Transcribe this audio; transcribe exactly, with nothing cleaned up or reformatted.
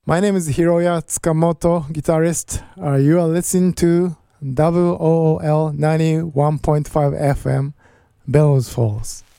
My name is Hiroya Tsukamoto, guitarist. Uh, you are listening to W O O L ninety-one point five F M, Bellows Falls.